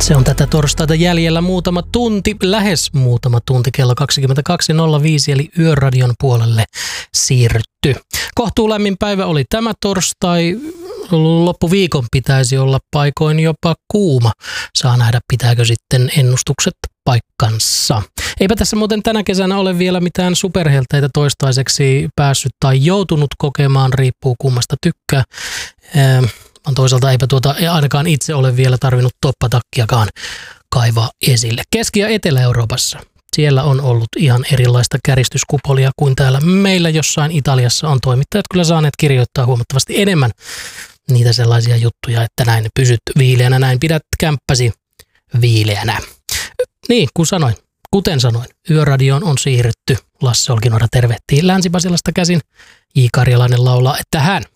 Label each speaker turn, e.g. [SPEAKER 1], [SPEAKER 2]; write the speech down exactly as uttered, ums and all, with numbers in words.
[SPEAKER 1] Se on tätä torstaita jäljellä muutama tunti, lähes muutama tunti, kello kaksikymmentäkaksi nolla viisi, eli Yöradion puolelle siirrytty. Kohtuulämmin päivä oli tämä torstai, loppuviikon pitäisi olla paikoin jopa kuuma. Saa nähdä, pitääkö sitten ennustukset paikkansa. Eipä tässä muuten tänä kesänä ole vielä mitään superhelteitä toistaiseksi päässyt tai joutunut kokemaan, riippuu kummasta tykkää. Ehm, toisaalta eipä tuota ainakaan itse ole vielä tarvinnut toppatakkiakaan kaivaa esille. Keski- ja Etelä-Euroopassa. Siellä on ollut ihan erilaista käristyskupolia kuin täällä meillä jossain Italiassa on toimittajat kyllä saaneet kirjoittaa huomattavasti enemmän niitä sellaisia juttuja, että näin pysyt viileänä, näin pidät kämppäsi viileänä. Niin, kun sanoin, kuten sanoin, Yöradioon on siirrytty. Lasse Olkinuora tervehtii Länsi-Pasilasta käsin. J. Karjalainen laulaa, että hän